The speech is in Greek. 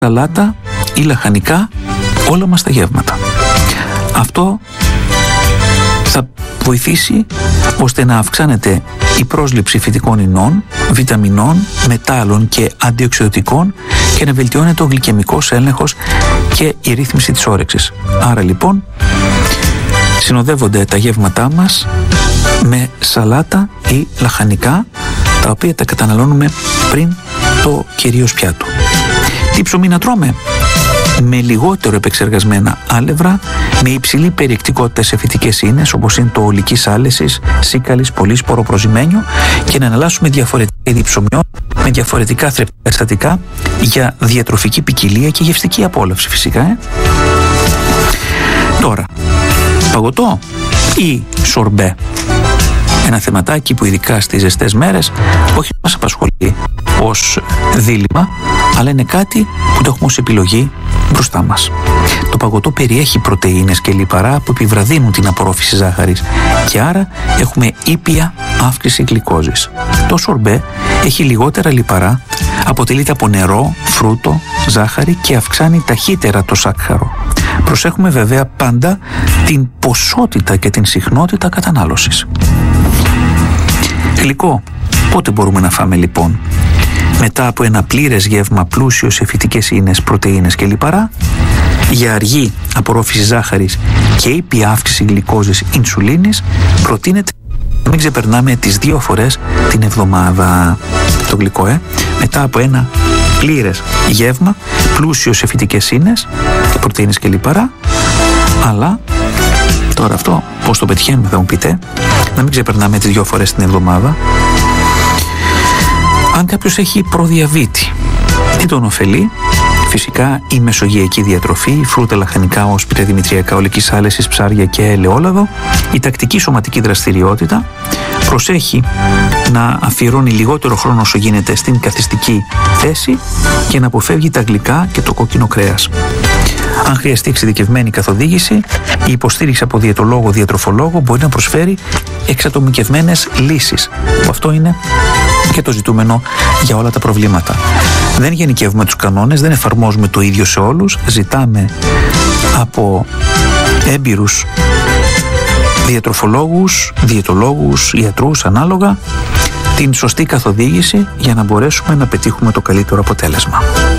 σαλάτα ή λαχανικά όλα μας τα γεύματα. Αυτό θα βοηθήσει ώστε να αυξάνεται η πρόσληψη φυτικών ινών, βιταμινών, μετάλλων και αντιοξειδωτικών και να βελτιώνεται ο γλυκαιμικός έλεγχος και η ρύθμιση της όρεξης. Άρα λοιπόν συνοδεύονται τα γεύματά μας με σαλάτα ή λαχανικά, τα οποία τα καταναλώνουμε πριν το κυρίως πιάτο. Τι ψωμί να τρώμε? Με λιγότερο επεξεργασμένα άλευρα, με υψηλή περιεκτικότητα σε φυτικές ίνες όπως είναι το ολικής άλεσης, σίκαλης, πολύσπορο, προζυμένιο, και να εναλλάσσουμε διαφορετικά είδη ψωμιών με διαφορετικά θρεπτικά συστατικά για διατροφική ποικιλία και γευστική απόλαυση φυσικά. Τώρα, παγωτό ή σορμπέ? Ένα θεματάκι που ειδικά στις ζεστές μέρες όχι μας απασχολεί ως δίλημμα, αλλά είναι κάτι που το έχουμε ως επιλογή μπροστά μας. Το παγωτό περιέχει πρωτεΐνες και λιπαρά που επιβραδύνουν την απορρόφηση ζάχαρης και άρα έχουμε ήπια αύξηση γλυκόζης. Το σορμπέ έχει λιγότερα λιπαρά, αποτελείται από νερό, φρούτο, ζάχαρη και αυξάνει ταχύτερα το σάκχαρο. Προσέχουμε βέβαια πάντα την ποσότητα και την συχνότητα κατανάλωσης. Γλυκό, πότε μπορούμε να φάμε λοιπόν? Μετά από ένα πλήρες γεύμα πλούσιο σε φυτικές ίνες, πρωτεΐνες και λιπαρά, για αργή απορρόφηση ζάχαρης και ήπια αύξηση γλυκόζης ινσουλίνης, προτείνεται να μην ξεπερνάμε τις 2 φορές την εβδομάδα το γλυκό. Μετά από ένα πλήρες γεύμα πλούσιο σε φυτικές ίνες, πρωτεΐνες και λιπαρά, αλλά τώρα αυτό πώς το πετυχαίνουμε θα μου πείτε? Να μην ξεπερνάμε τις 2 φορές την εβδομάδα. Αν κάποιος έχει προδιαβήτη, τι τον ωφελεί? Φυσικά η μεσογειακή διατροφή, φρούτα, λαχανικά, όσπρια, δημητριακά, ολικής άλεσης, ψάρια και ελαιόλαδο, η τακτική σωματική δραστηριότητα, προσέχει να αφιερώνει λιγότερο χρόνο όσο γίνεται στην καθιστική θέση και να αποφεύγει τα γλυκά και το κόκκινο κρέας. Αν χρειαστεί εξειδικευμένη καθοδήγηση, η υποστήριξη από διαιτολόγο-διατροφολόγο μπορεί να προσφέρει εξατομικευμένες λύσεις. Αυτό είναι και το ζητούμενο για όλα τα προβλήματα. Δεν γενικεύουμε τους κανόνες, δεν εφαρμόζουμε το ίδιο σε όλους. Ζητάμε από έμπειρους διατροφολόγους, διαιτολόγους, ιατρούς ανάλογα την σωστή καθοδήγηση για να μπορέσουμε να πετύχουμε το καλύτερο αποτέλεσμα.